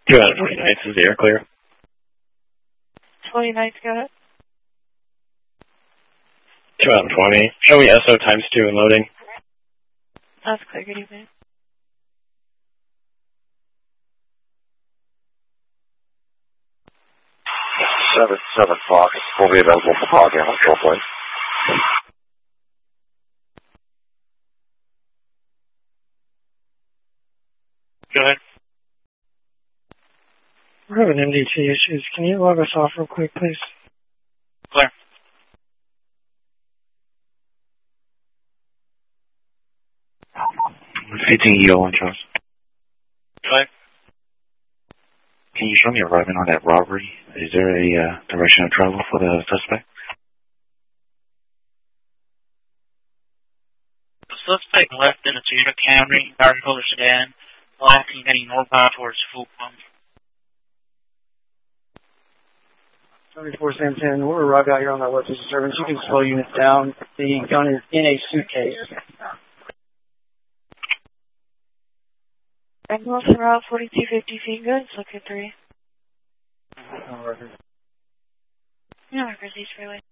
2 out of 29th is the air clear. 29th, go ahead. 2 out of 20. Show me SO times 2 and loading. That's clear, good evening. Seven Fox will be available for fog out shortly. Go ahead. We're having MDT issues. Can you log us off real quick, please? Clear. Repeating EO1, Charles. Clear. Can you show me arriving on that robbery? Is there a direction of travel for the suspect? The suspect left in a Toyota Camry, dark color sedan, likely heading northbound towards Fulham. 34 Sam 10, we'll arrive out here on that west disturbance. You can slow units down. The gun is in a suitcase. Ambulance route 4250 feet, good. Look at 3. On record. Yeah, East Freeway.